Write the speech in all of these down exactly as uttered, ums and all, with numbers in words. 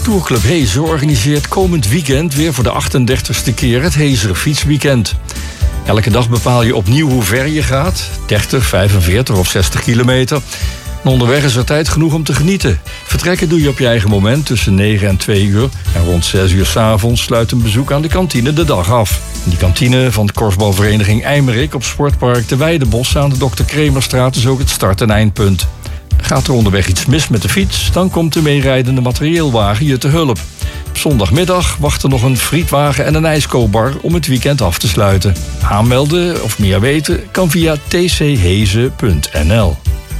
Tourclub Hees organiseert komend weekend weer voor de achtendertigste keer het Heezer Fietsweekend. Elke dag bepaal je opnieuw hoe ver je gaat, dertig, vijfenveertig of zestig kilometer. En onderweg is er tijd genoeg om te genieten. Vertrekken doe je op je eigen moment tussen negen en twee uur. En rond zes uur 's avonds sluit een bezoek aan de kantine de dag af. Die kantine van de korfbalvereniging Eimerik op Sportpark de Weidebos aan de dokter Kremerstraat is ook het start- en eindpunt. Gaat er onderweg iets mis met de fiets, dan komt de meerijdende materieelwagen je te hulp. Op zondagmiddag wachten nog een frietwagen en een ijskoopbar om het weekend af te sluiten. Aanmelden of meer weten kan via t c heeze punt n l.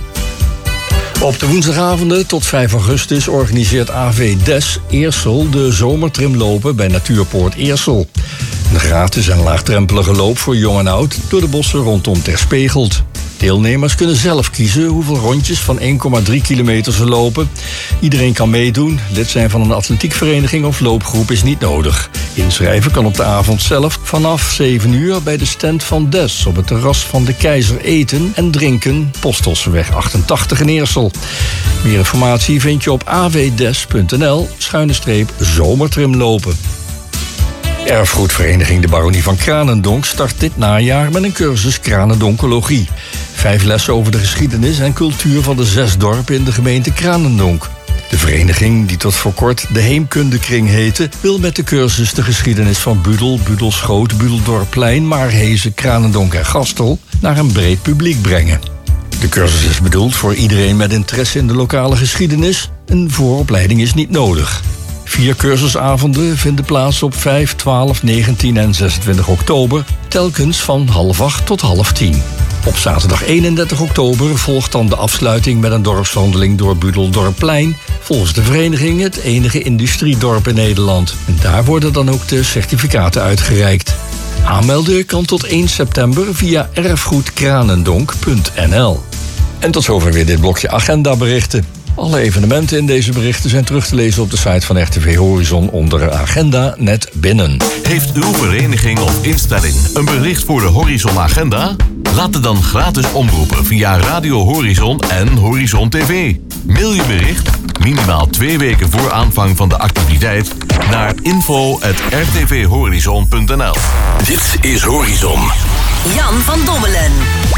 Op de woensdagavonden tot vijf augustus organiseert A V D E S Eersel de zomertrimlopen bij Natuurpoort Eersel. Een gratis en laagdrempelige loop voor jong en oud door de bossen rondom Terspegelt. Deelnemers kunnen zelf kiezen hoeveel rondjes van één komma drie kilometer ze lopen. Iedereen kan meedoen. Lid zijn van een atletiekvereniging of loopgroep is niet nodig. Inschrijven kan op de avond zelf vanaf zeven uur bij de stand van D E S op het terras van de Keizer eten en drinken, Postelseweg achtentachtig in Eersel. Meer informatie vind je op a v d e s punt n l schuine streep zomertrimlopen. Erfgoedvereniging de Baronie van Kranendonk start dit najaar met een cursus Kranendonkologie. Vijf lessen over de geschiedenis en cultuur van de zes dorpen in de gemeente Kranendonk. De vereniging, die tot voor kort de Heemkundekring heette, wil met de cursus de geschiedenis van Budel, Budelschoot, Budeldorpplein, Maarhezen, Kranendonk en Gastel naar een breed publiek brengen. De cursus is bedoeld voor iedereen met interesse in de lokale geschiedenis. Een vooropleiding is niet nodig. Vier cursusavonden vinden plaats op vijf, twaalf, negentien en zesentwintig oktober, telkens van half acht tot half tien. Op zaterdag eenendertig oktober volgt dan de afsluiting met een dorpswandeling door Budeldorpplein, volgens de vereniging het enige industriedorp in Nederland. En daar worden dan ook de certificaten uitgereikt. Aanmelden kan tot één september via erfgoedkranendonk punt n l. En tot zover weer dit blokje agendaberichten. Alle evenementen in deze berichten zijn terug te lezen op de site van R T V Horizon onder agenda net binnen. Heeft uw vereniging of instelling een bericht voor de Horizon Agenda? Laat het dan gratis omroepen via Radio Horizon en Horizon T V. Mail je bericht, minimaal twee weken voor aanvang van de activiteit, naar info at r t v horizon punt n l. Dit is Horizon. Jan van Dommelen.